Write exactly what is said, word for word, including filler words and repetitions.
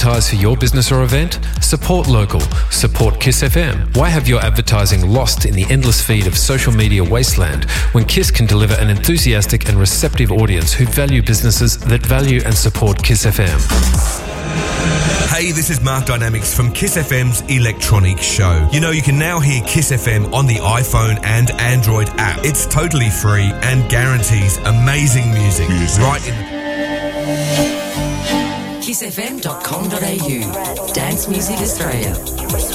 advertise for your business or event? Support local. Support KISS F M. Why have your advertising lost in the endless feed of social media wasteland when KISS can deliver an enthusiastic and receptive audience who value businesses that value and support KISS F M? Hey, this is Mark Dynamics from KISS F M's Electronic Show. You know, you can now hear KISS F M on the iPhone and Android app. It's totally free and guarantees amazing music. music. Right in... kiss f m dot com dot a u. Dance Music Australia.